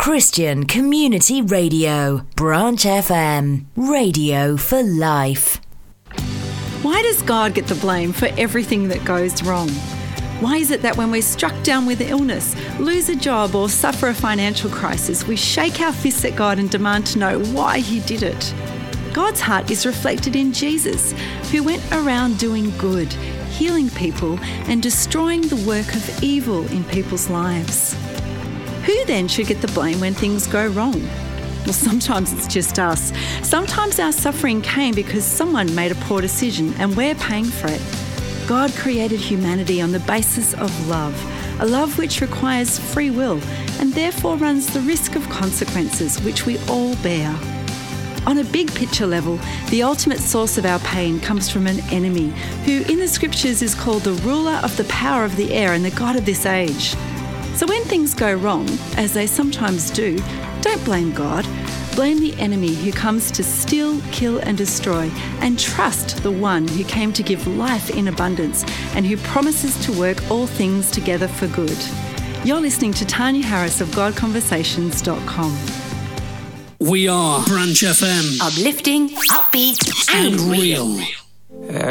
Christian Community Radio, Branch FM, radio for life. Why does God get the blame for everything that goes wrong? Why is it that when we're struck down with illness, lose a job or suffer a financial crisis, we shake our fists at God and demand to know why He did it? God's heart is reflected in Jesus, who went around doing good, healing people and destroying the work of evil in people's lives. Who then should get the blame when things go wrong? Well, sometimes it's just us. Sometimes our suffering came because someone made a poor decision and we're paying for it. God created humanity on the basis of love, a love which requires free will and therefore runs the risk of consequences which we all bear. On a big picture level, the ultimate source of our pain comes from an enemy who in the scriptures is called the ruler of the power of the air and the god of this age. So when things go wrong, as they sometimes do, don't blame God. Blame the enemy who comes to steal, kill and destroy, and trust the one who came to give life in abundance and who promises to work all things together for good. You're listening to Tanya Harris of GodConversations.com. We are Branch FM. Uplifting, upbeat and real.